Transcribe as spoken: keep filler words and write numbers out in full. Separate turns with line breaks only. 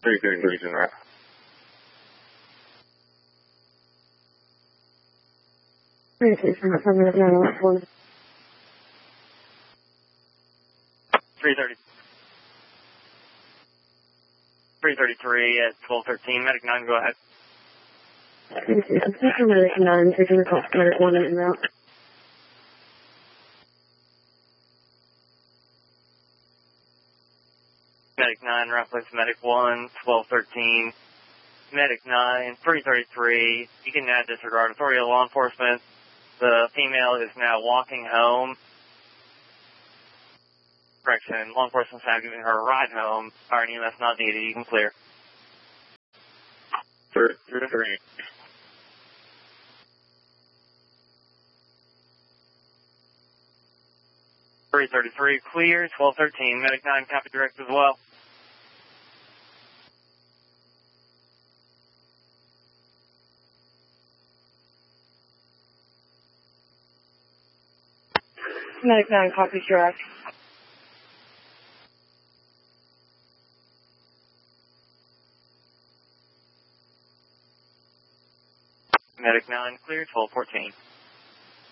three thirty-three is in route.
three thirty-three,
three thirty. three thirty-three at twelve thirteen. Medic nine, go ahead.
Medic nine, taking the call. Medic one in route.
Medic nine, replace Medic one, twelve thirteen. Medic nine, three thirty-three. You can now disregard authority of law enforcement. The female is now walking home. Correction, law enforcement staff giving her a ride home. Fire and E M S not needed. You can clear.
three thirty-three.
three thirty-three, clear. twelve thirteen. Medic nine, copy direct as well.
Medic nine, copy direct.
Medic nine, clear. twelve fourteen.